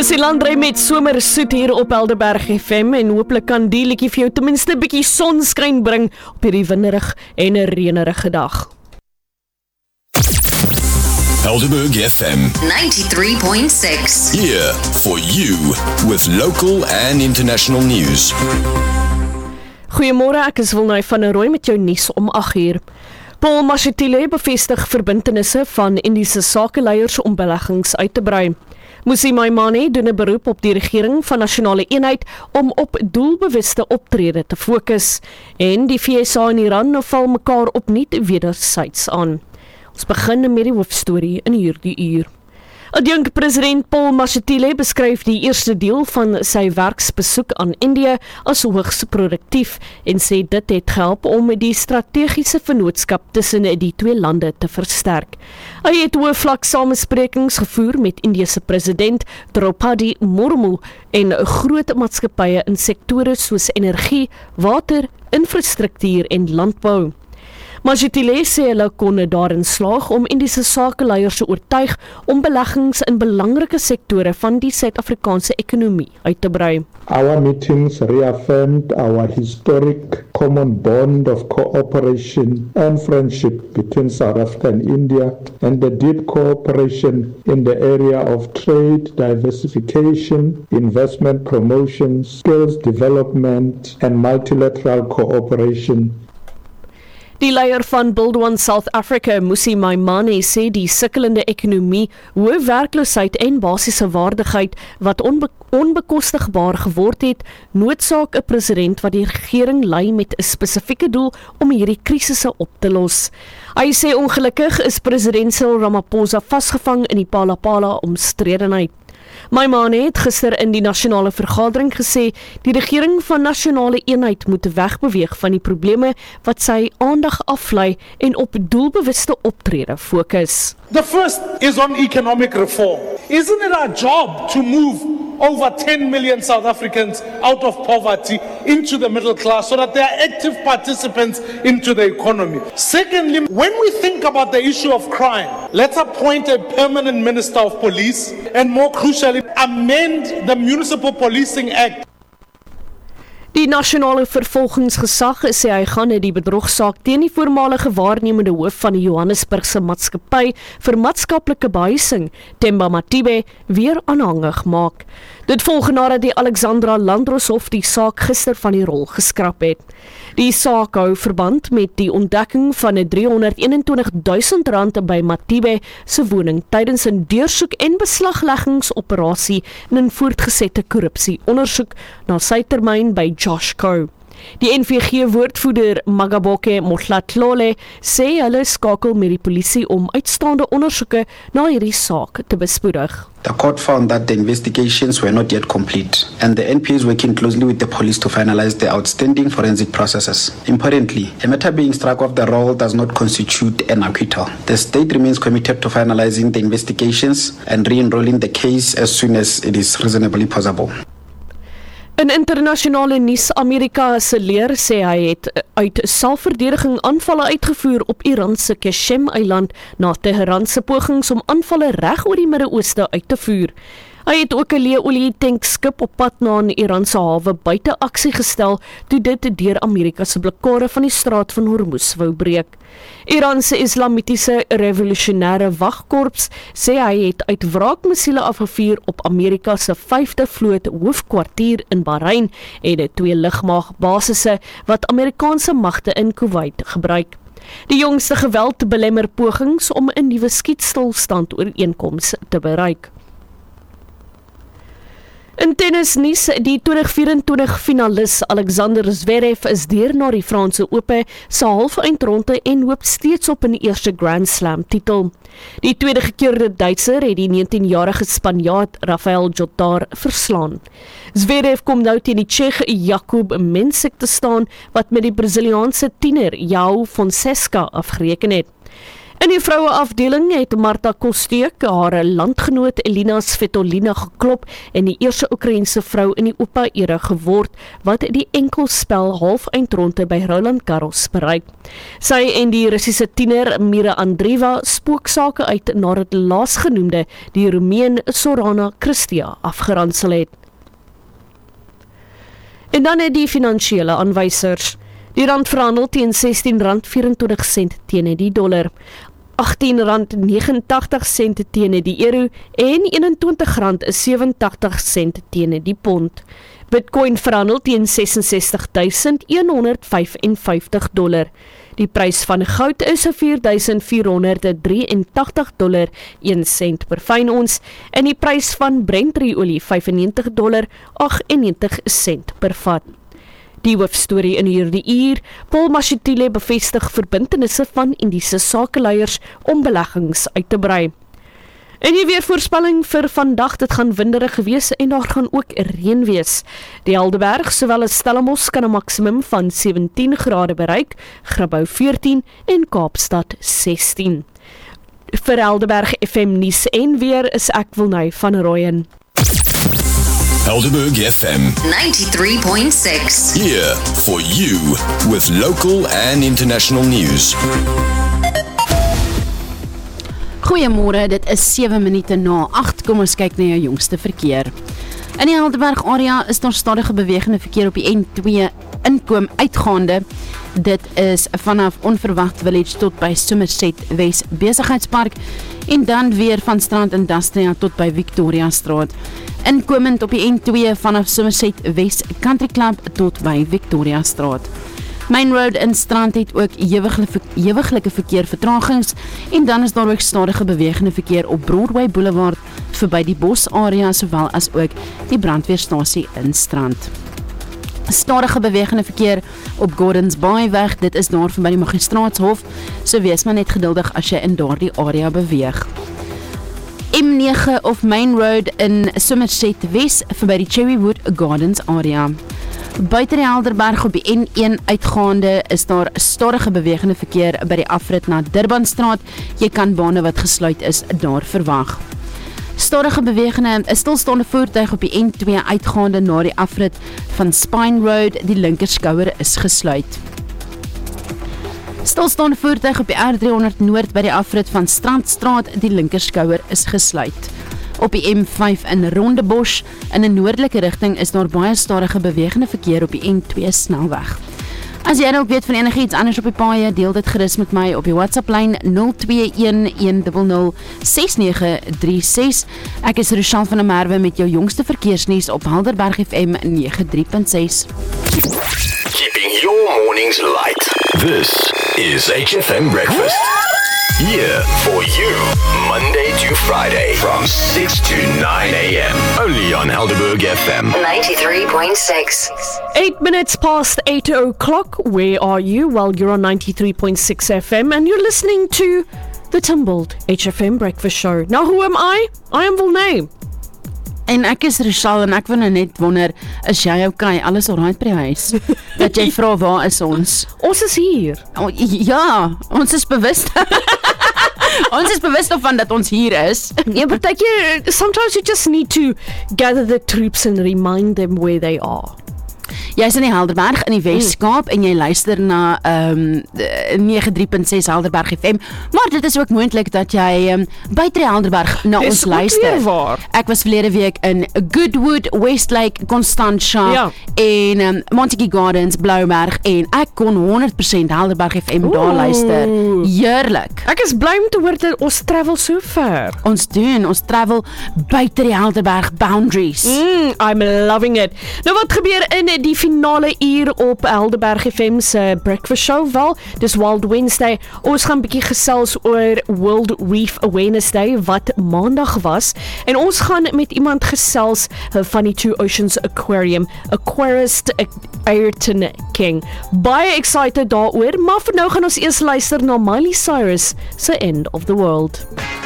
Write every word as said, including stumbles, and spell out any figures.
Dis die landry met somer soet hier op Helderberg F M en hooplik kan die liedjie vir jou ten minste 'n bietjie sonskyn bring op hierdie winderig en 'n reënerige dag. Helderberg F M ninety-three point six. Here for you with local and international news. Goeiemôre, ek is Wilnay van der Rooi met jou nuus om agt uur. Paul Mashatile bevestig verbintenisse van Indiese sakeleiers om beleggings uit te brei. Musi Maimane doen 'n beroep op die regering van nasionale eenheid om op doelbewuste optrede te fokus en die V S A en Iran val mekaar opnuut wedersyds aan. Ons begin met die hoofstorie in hierdie uur. Adjunkt-president Paul Mashatile beskryf die eerste deel van sy werksbesoek aan Indië as hoogs produktief en sê dit het gehelp om die strategiese vennootskap tussen die twee lande te versterk. Hy het hoë vlak samesprekings gevoer met Indië se president Draupadi Murmu en groot maatskappye in sektore soos energie, water, infrastruktuur en landbou. Mashatile sê hulle kon daarin slaag om Indiese sakeleiers te oortuig om beleggings in belangrike sektore van die Suid-Afrikaanse ekonomie uit te brei. Our meetings reaffirmed our historic common bond of cooperation and friendship between South Africa and India and the deep cooperation in the area of trade diversification, investment promotion, skills development and multilateral cooperation. Die leier van Build One South Africa, Musi Maimane, sê die sukkelende ekonomie, hoë werkloosheid en basiese waardigheid wat onbe onbekostigbaar geword het, noodsaak 'n president wat die regering lei met 'n spesifieke doel om hierdie krisisse op te los. Hy sê ongelukkig is president Cyril Ramaphosa vasgevang in die Palapala omstredenheid. Maimane het gister in die nasionale vergadering gesê die regering van nasionale eenheid moet wegbeweeg van die probleme wat sy aandag aflei en op doelbewuste optrede fokus. The first is on economic reform. Isn't it our job to move over ten million South Africans out of poverty into the middle class so that they are active participants into the economy? Secondly, when we think about the issue of crime, let's appoint a permanent minister of police and more crucially, amend the Municipal Policing Act. Die nasionale vervolgingsgesag sê hy gaan die bedrogsaak teen die voormalige waarnemende hoof van die Johannesburgse maatskappy vir maatskaplike behuising, Themba Matibe, weer aanhangig maak. Dit volg nadat die Alexandra Landroshof die saak gister van die rol geskraap het. Die saak hou verband met die ontdekking van 'n driehonderdeenentwintig duisend rand by Matibe se woning tydens 'n deursoek en beslagleggingsoperasie in 'n voortgesette korrupsieondersoek na sy termyn by Josh Co. Die N V G-woordvoerder Magaboke Motlatlole sê hulle skakel met die polisie om uitstaande ondersoeke na hierdie saak te bespoedig. The court found that the investigations were not yet complete, and the N P A is working closely with the police to finalize the outstanding forensic processes. Importantly, a matter being struck off the roll does not constitute an acquittal. The state remains committed to finalizing the investigations and re-enrolling the case as soon as it is reasonably possible. In internasionale nuus, Amerika se leer sê hy het uit selfverdediging aanvalle uitgevoer op Iran se Qashem-eiland na Teheran se pogings om aanvalle reg oor die Midde-Ooste uit te voer. Hy het ook 'n leeolie tankskip op pad na 'n Iranse hawe buite aksie gestel toe dit deur Amerika se blokkade van die straat van Hormuz wou breek. Iran se Islamitiese Revolusionêre Wagkorps sê hy het uit wraakmissiele afgevuur op Amerika se vyfde vloot hoofkwartier in Bahrein en twee lugmaagbasisse wat Amerikaanse magte in Kuwait gebruik. Die jongste geweld belemmer pogings om 'n nuwe skietstilstand ooreenkoms te bereik. In tennisnuus, die twintig vyf-en-twintig finalis Alexander Zverev is deur na die Franse Ope se halfeindronde en hoop steeds op 'n eerste Grand Slam titel. Die tweede gekeerde Duitser het die negentienjarige Spanjaard Rafael Jotár verslaan. Zverev kom nou teen die Tsjech Jakub Mensik te staan wat met die Braziliaanse tiener João Fonseca afgereken het. In die vroueafdeling het Marta Kosteek haar landgenoot Elina Svitolina geklop en die eerste Oekraïense vrou in die O P A-era geword wat die enkelspel halfeindronde by Roland Garros bereik. Sy en die Russiese tiener Mira Andreeva spook sake uit nadat die laasgenoemde die Roemeen Sorana Cristea afgeransel het. En dan het die finansiële aanwysers. Die rand verhandel teen sestien rand vyf-en-twintig sent teen die dollar, agtien rand nege en tagtig sent teen die euro en eenentwintig rand sewe en tagtig sent teen die pond. Bitcoin verhandel teen ses en sestig duisend een honderd vyf en vyftig dollar. Die prys van goud is vier duisend vier honderd drie en tagtig dollar een sent per fyn ons en die prys van Brent-olie vyf en negentig dollar agt en negentig sent per vat. Die hoofstorie in hierdie uur, Paul Mashatile bevestig verbintenisse van Indiese sakeleiers om beleggings uit te brei. En die weervoorspelling vir vandag, dit gaan winderig gewees en daar gaan ook reën wees. Die Helderberg sowel as Stellenbosch kan 'n maksimum van sewentien grade bereik, Grabouw veertien en Kaapstad sestien. Vir Helderberg F M nuus en weer is ek Wilnay van Rooyen. Helderberg F M ninety-three point six. here for you with local and international news. Goeiemôre, dit is sewe minute na agt. Kom ons kyk na jou jongste verkeer. In die Helderberg area is daar stadige bewegende verkeer op die N twee inkom uitgaande. Dit is vanaf Onverwacht Village tot by Somerset Wes Besigheidspark en dan weer van Strand Industria tot by Victoria Straat. Inkomend op die N twee vanaf Somerset Wes Country Club tot by Victoria Straat. Main Road in Strand het ook ewiglike verkeer vertragings en dan is daar ook stadige bewegende verkeer op Broadway Boulevard verby die Bos area sowel as ook die brandweerstasie in Strand. Stadige bewegende verkeer op Gordons Bay weg, dit is daar verby die Magistraatshof, so wees maar net geduldig as jy in daardie area beweeg. M nege of Main Road in Somerset Wes verby die Cherrywood Gardens area. Buiten die Helderberg op die N een uitgaande is daar stadige bewegende verkeer by die afrit na Durbanstraat. Jy kan bane wat gesluit is daar verwag. Stadige bewegende, 'n stilstaande voertuig op die N twee uitgaande na die afrit van Spine Road, die linkerskouer is gesluit. Stilstaande voertuig op die R driehonderd Noord by die afrit van Strandstraat, die linkerskouer is gesluit. Op die M vyf in Rondebosch, in 'n noordelike rigting is daar baie stadige bewegende verkeer op die N twee snelweg. As jy ook weet van enigiets anders op die paaie, deel dit gerus met my op die WhatsApp-lyn nul twee een een nul nul ses nege drie ses. Ek is Rochelle van der Merwe met jou jongste verkeersnuus op Helderberg F M ninety-three point six. Keeping your mornings light. This is H F M Breakfast. Here for you, Monday to Friday from six to nine a m Only on Helderberg F M ninety-three point six. Eight minutes past eight o'clock. Where are you? Well, you're on ninety-three point six F M and you're listening to the Tumbled H F M Breakfast Show. Now, who am I? I am Wilnay. En ek is Rochelle en ek wil nou net wonder, is jy okay? Alles alright by die huis? Dat jy vra waar is ons? Ons is hier. Oh, ja, ons is bewus. Ons is bewus daarvan dat ons hier is. Yeah, but like, yeah, sometimes you just need to gather the troops and remind them where they are. Jy is in die Helderberg in die Weskaap mm. en jy luister na um, ninety-three point six Helderberg F M, maar dit is ook moontlik dat jy um, buite die Helderberg na ons luister. Ek was verlede week in Goodwood, Westlake, Constantia ja. en um, Montague Gardens, Blouberg en ek kon honderd persent Helderberg F M Ooh. daar luister. Heerlik. Ek is bly om te hoor dat ons travel so ver. Ons doen, ons travel buite die Helderberg boundaries. Mm, I'm loving it. Nou wat gebeur in die finale uur op Helderberg F M se breakfast show? Wel, dis Wild Wednesday. Ons gaan bietjie gesels oor World Reef Awareness Day wat maandag was en ons gaan met iemand gesels van die Two Oceans Aquarium, Aquarist Ayrton King. Baie excited daaroor, maar vir nou gaan ons eers luister na Miley Cyrus se End of the World.